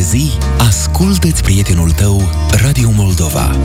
zi, ascultă-ți prietenul tău Radio Moldova.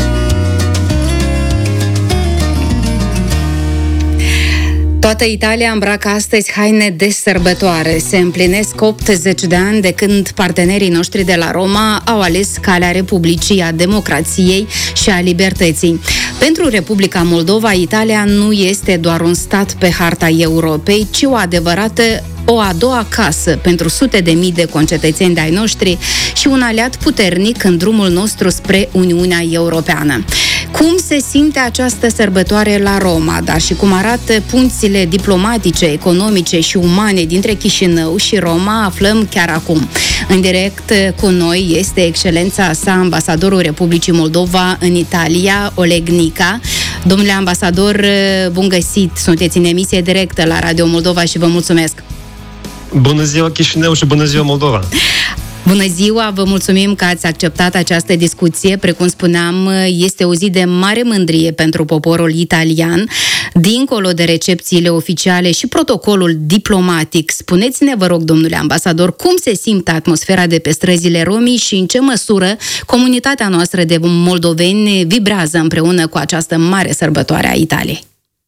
Toată Italia îmbracă astăzi haine de sărbătoare. Se împlinesc 80 de ani de când partenerii noștri de la Roma au ales calea Republicii, a democrației și a libertății. Pentru Republica Moldova, Italia nu este doar un stat pe harta Europei, ci o a doua casă pentru sute de mii de concetățeni de-ai noștri și un aliat puternic în drumul nostru spre Uniunea Europeană. Cum se simte această sărbătoare la Roma, dar și cum arată punțile diplomatice, economice și umane dintre Chișinău și Roma, aflăm chiar acum. În direct cu noi este excelența sa, ambasadorul Republicii Moldova în Italia, Oleg Nica. Domnule ambasador, bun găsit! Sunteți în emisie directă la Radio Moldova și vă mulțumesc! Bună ziua Chișinău și bună ziua Moldova! Bună ziua, vă mulțumim că ați acceptat această discuție. Precum spuneam, este o zi de mare mândrie pentru poporul italian. Dincolo de recepțiile oficiale și protocolul diplomatic, spuneți-ne, vă rog, domnule ambasador, cum se simte atmosfera de pe străzile Romii și în ce măsură comunitatea noastră de moldoveni vibrează împreună cu această mare sărbătoare a Italiei?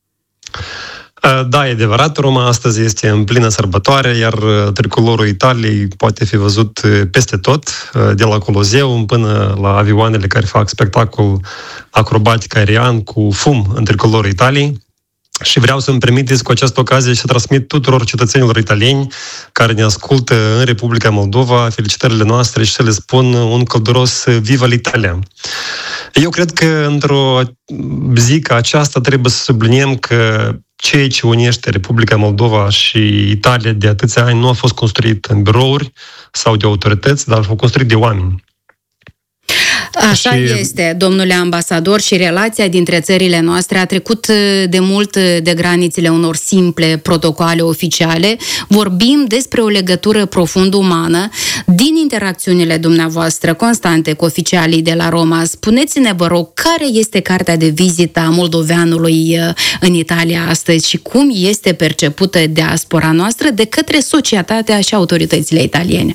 Da, e adevărat, Roma astăzi este în plină sărbătoare, iar tricolorul Italiei poate fi văzut peste tot, de la Coloseum până la avioanele care fac spectacol acrobatic aerian cu fum în tricolorul Italiei. Și vreau să-mi permiteți cu această ocazie să transmit tuturor cetățenilor italieni care ne ascultă în Republica Moldova felicitările noastre și să le spun un călduros Viva l'Italia! Eu cred că într-o zi ca aceasta trebuie să subliniem că ceea ce unește Republica Moldova și Italia de atâția ani nu a fost construit în birouri sau de autorități, dar a fost construit de oameni. Așa este, domnule ambasador, și relația dintre țările noastre a trecut de mult de granițele unor simple protocoale oficiale. Vorbim despre o legătură profund umană din interacțiunile dumneavoastră constante cu oficialii de la Roma. Spuneți-ne, vă rog, care este cartea de vizită a moldoveanului în Italia astăzi și cum este percepută diaspora noastră de către societatea și autoritățile italiene?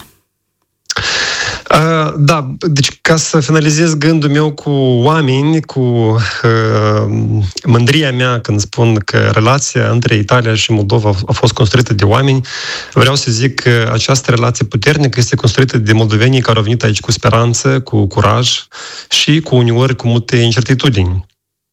Da, deci ca să finalizez gândul meu cu oameni, cu mândria mea când spun că relația între Italia și Moldova a fost construită de oameni, vreau să zic că această relație puternică este construită de moldovenii care au venit aici cu speranță, cu curaj și cu uneori cu multe incertitudini.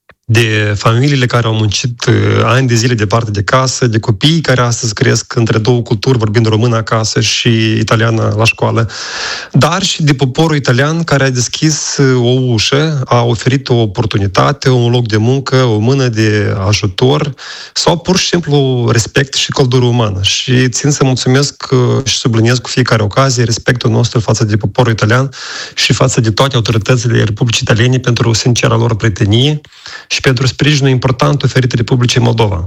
De familiile care au muncit ani de zile departe de casă, de copiii care astăzi cresc între două culturi, vorbind română acasă și italiană la școală, dar și de poporul italian care a deschis o ușă, a oferit o oportunitate, un loc de muncă, o mână de ajutor sau pur și simplu respect și căldură umană. Și țin să mulțumesc și subliniez cu fiecare ocazie respectul nostru față de poporul italian și față de toate autoritățile Republicii Italiene pentru sincera lor prietenie și pentru sprijinul important oferit Republicii Moldova.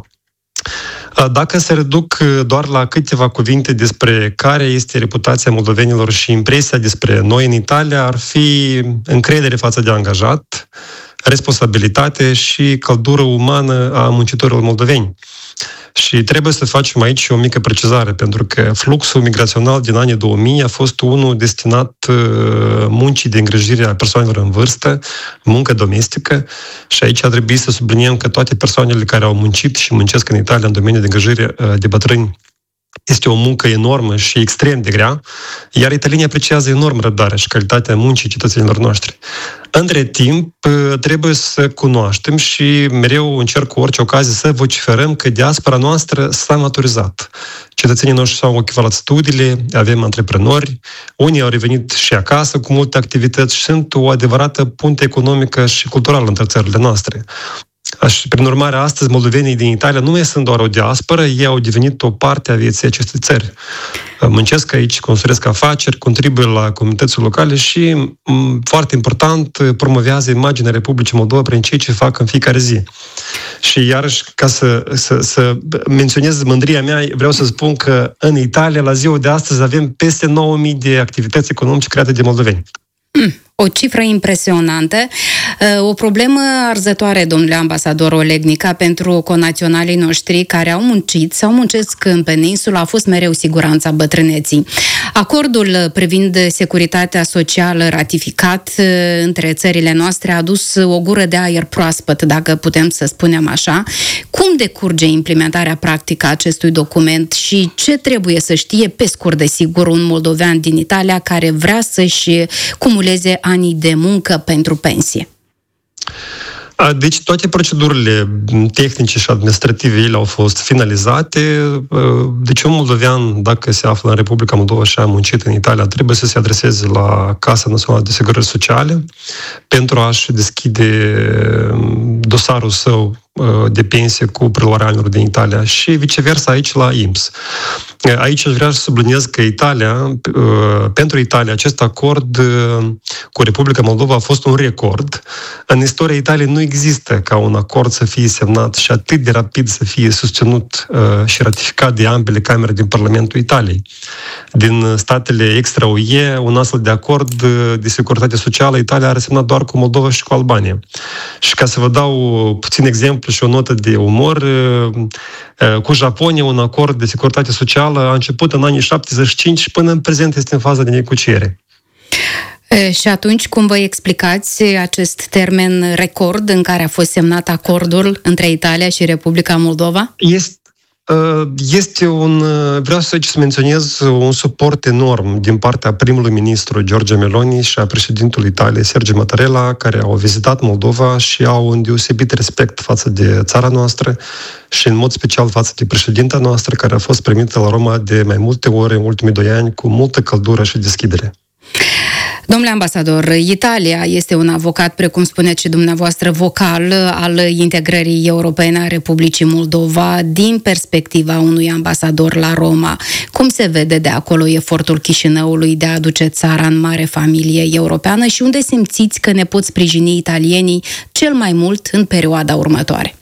Dacă se reduc doar la câteva cuvinte despre care este reputația moldovenilor și impresia despre noi în Italia, ar fi încredere față de angajat, responsabilitate și căldură umană a muncitorilor moldoveni. Și trebuie să facem aici o mică precizare, pentru că fluxul migrațional din anii 2000 a fost unul destinat muncii de îngrijire a persoanelor în vârstă, muncă domestică, și aici ar trebui să subliniem că toate persoanele care au muncit și muncesc în Italia în domeniul de îngrijire de bătrâni este o muncă enormă și extrem de grea, iar italienii apreciază enorm răbdarea și calitatea muncii cetățenilor noștri. Între timp, trebuie să cunoaștem și mereu încerc cu orice ocazie să vociferăm că diaspora noastră s-a maturizat. Cetățenii noștri și-au echivalat studiile, avem antreprenori, unii au revenit și acasă cu multe activități și sunt o adevărată punte economică și culturală între țările noastre. Și, prin urmare, astăzi, moldovenii din Italia nu mai sunt doar o diasporă, ei au devenit o parte a vieții acestei țări. Muncesc aici, construiesc afaceri, contribuie la comunitățile locale și, foarte important, promovează imaginea Republicii Moldova prin ceea ce fac în fiecare zi. Și, iarăși, ca să menționez mândria mea, vreau să spun că în Italia, la ziua de astăzi, avem peste 9.000 de activități economice create de moldoveni. O cifră impresionantă. O problemă arzătoare, domnule ambasador Olegnica, pentru conaționalii noștri care au muncit sau muncesc în peninsula a fost mereu siguranța bătrâneții. Acordul privind securitatea socială ratificat între țările noastre a adus o gură de aer proaspăt, dacă putem să spunem așa. Cum decurge implementarea practică a acestui document și ce trebuie să știe, pe scurt, desigur, un moldovean din Italia care vrea să-și cumuleze anii de muncă pentru pensie? Deci toate procedurile tehnice și administrative ele au fost finalizate. Deci un moldovean, dacă se află în Republica Moldova și a muncit în Italia, trebuie să se adreseze la Casa Națională de Asigurări Sociale pentru a-și deschide dosarul său de pensie cu preluarea anilor din Italia și viceversa aici la INPS. Aici aș vrea să subliniez că pentru Italia, acest acord cu Republica Moldova a fost un record. În istoria Italiei nu există ca un acord să fie semnat și atât de rapid să fie susținut și ratificat de ambele camere din Parlamentul Italiei. Din statele extra-UE, un astfel de acord de securitate socială, Italia a semnat doar cu Moldova și cu Albania. Și ca să vă dau puțin exemplu și o notă de umor, cu Japonia, un acord de securitate socială a început în anii 75 și până în prezent este în fază de negociere. Și atunci, cum vă explicați acest termen record în care a fost semnat acordul între Italia și Republica Moldova? Vreau să menționez un suport enorm din partea primului ministru Giorgia Meloni și a președintelui Italiei Sergio Mattarella, care au vizitat Moldova și au un deosebit respect față de țara noastră și în mod special față de președinta noastră, care a fost primită la Roma de mai multe ori în ultimii 2 ani cu multă căldură și deschidere. Domnule ambasador, Italia este un avocat, precum spuneți și dumneavoastră, vocal al integrării europene a Republicii Moldova din perspectiva unui ambasador la Roma. Cum se vede de acolo efortul Chișinăului de a aduce țara în mare familie europeană și unde simțiți că ne pot sprijini italienii cel mai mult în perioada următoare?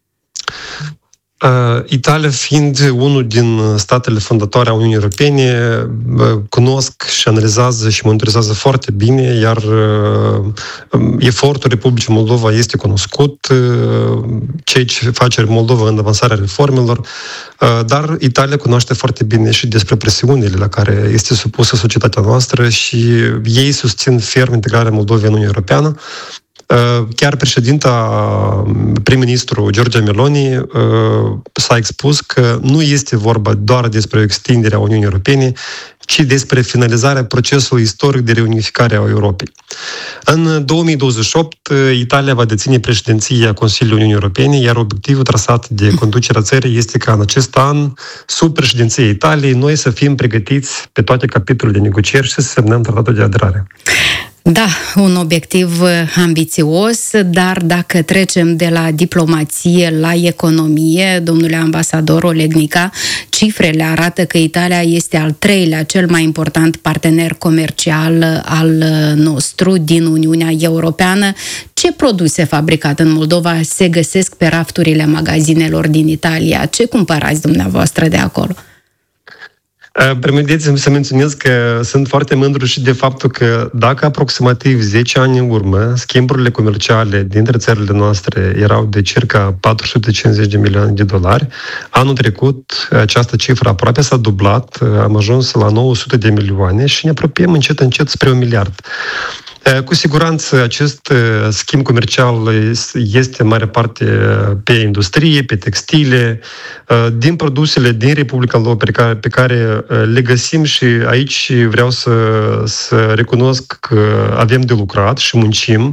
Italia fiind unul din statele fondatoare a Uniunii Europene, cunosc și analizează și monitorizează foarte bine, iar efortul Republicii Moldova este cunoscut, ceea ce face Moldova în avansarea reformelor, dar Italia cunoaște foarte bine și despre presiunile la care este supusă societatea noastră și ei susțin ferm integrarea Moldovei în Uniunea Europeană. Chiar prim-ministru Giorgia Meloni s-a expus că nu este vorba doar despre o extindere a Uniunii Europene, ci despre finalizarea procesului istoric de reunificare a Europei. În 2028, Italia va deține președinția Consiliului Uniunii Europene, iar obiectivul trasat de conducerea țării este ca în acest an, sub președinția Italiei, noi să fim pregătiți pe toate capitolele de negocieri și să semnăm tratatul de aderare. Da, un obiectiv ambițios, dar dacă trecem de la diplomație la economie, domnule ambasador Olegnica, cifrele arată că Italia este al 3-lea cel mai important partener comercial al nostru din Uniunea Europeană. Ce produse fabricate în Moldova se găsesc pe rafturile magazinelor din Italia? Ce cumpărați dumneavoastră de acolo? Permiteți-mi să menționez că sunt foarte mândru și de faptul că dacă aproximativ 10 ani în urmă schimburile comerciale dintre țările noastre erau de circa 450 de milioane de dolari, anul trecut această cifră aproape s-a dublat, am ajuns la 900 de milioane și ne apropiem încet spre 1 miliard. Cu siguranță acest schimb comercial este în mare parte pe industrie, pe textile, din produsele din Republica Moldova pe care le găsim și aici vreau să recunosc că avem de lucrat și muncim.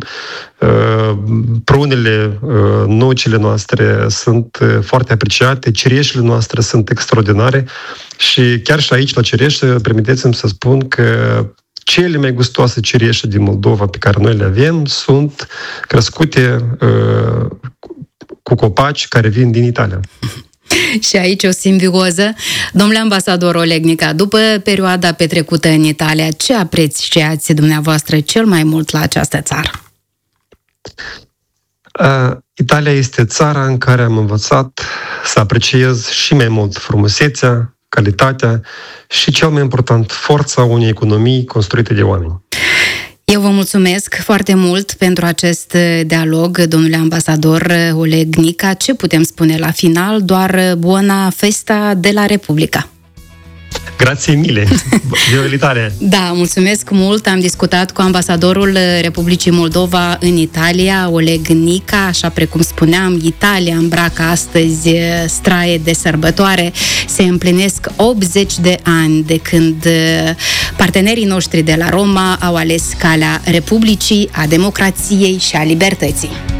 Prunele, nocile noastre sunt foarte apreciate, cireșele noastre sunt extraordinare și chiar și aici la cireșe, permiteți-mi să spun că cele mai gustoase cireșe din Moldova pe care noi le avem sunt crescute cu copaci care vin din Italia. Și aici o simbioză. Domnule ambasador Olegnica, după perioada petrecută în Italia, ce apreciați dumneavoastră cel mai mult la această țară? Italia este țara în care am învățat să apreciez și mai mult frumusețea, calitatea și, cel mai important, forța unei economii construite de oameni. Eu vă mulțumesc foarte mult pentru acest dialog, domnule ambasador Oleg Nica. Ce putem spune la final? Doar buona festa de la Republica. Grazie mille! Violitare! Da, mulțumesc mult! Am discutat cu ambasadorul Republicii Moldova în Italia, Oleg Nica. Așa precum spuneam, Italia îmbracă astăzi straie de sărbătoare. Se împlinesc 80 de ani de când partenerii noștri de la Roma au ales calea Republicii, a democrației și a libertății.